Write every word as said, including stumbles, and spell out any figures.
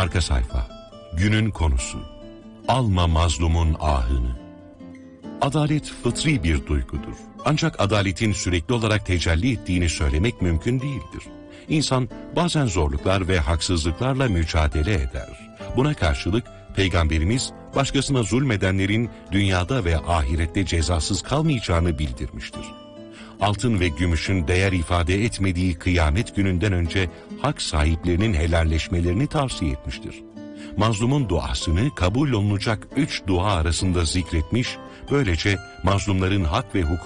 Arka sayfa. Günün konusu. Alma mazlumun ahını. Adalet fıtri bir duygudur. Ancak adaletin sürekli olarak tecelli ettiğini söylemek mümkün değildir. İnsan bazen zorluklar ve haksızlıklarla mücadele eder. Buna karşılık Peygamberimiz başkasına zulmedenlerin dünyada ve ahirette cezasız kalmayacağını bildirmiştir. Altın ve gümüşün değer ifade etmediği kıyamet gününden önce hak sahiplerinin helalleşmelerini tavsiye etmiştir. Mazlumun duasını kabul olunacak üç dua arasında zikretmiş, böylece mazlumların hak ve hukuk